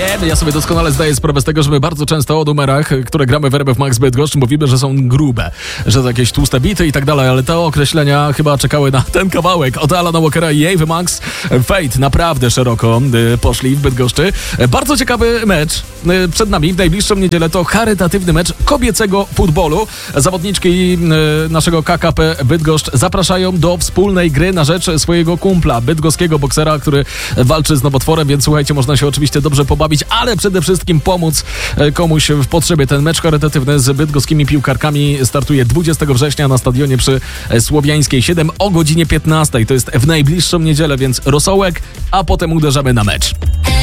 Wiem, ja sobie doskonale zdaję sprawę z tego, że my bardzo często o numerach, które gramy w RMF Max Bydgoszcz, mówimy, że są grube, że to jakieś tłuste bity i tak dalej, ale te określenia chyba czekały na ten kawałek. Od Alana Walkera i Ave Max Fate naprawdę szeroko poszli w Bydgoszczy. Bardzo ciekawy mecz przed nami w najbliższą niedzielę. To charytatywny mecz kobiecego futbolu. Zawodniczki naszego KKP Bydgoszcz zapraszają do wspólnej gry na rzecz swojego kumpla, bydgoskiego boksera, który walczy z nowotworem, więc słuchajcie, można się oczywiście dobrze pobawić, ale przede wszystkim pomóc komuś w potrzebie. Ten mecz charytatywny z bydgoskimi piłkarkami startuje 20 września na stadionie przy Słowiańskiej 7 o godzinie 15. To jest w najbliższą niedzielę, więc rosołek, a potem uderzamy na mecz.